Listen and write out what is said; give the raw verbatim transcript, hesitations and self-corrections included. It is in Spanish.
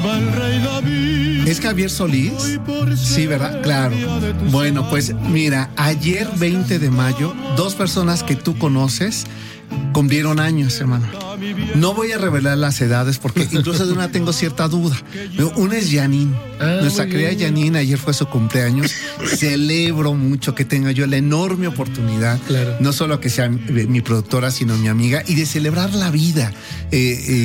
¿Es Javier Solís? Sí, ¿verdad? Claro. Bueno, pues mira, ayer veinte de mayo, dos personas que tú conoces cumplieron años, hermano. No voy a revelar las edades porque incluso de una tengo cierta duda. Una es Janine. Ah, Nuestra querida Janine, ayer fue su cumpleaños. Celebro mucho que tenga yo la enorme oportunidad, claro, no solo que sea mi productora, sino mi amiga, y de celebrar la vida. Eh, eh,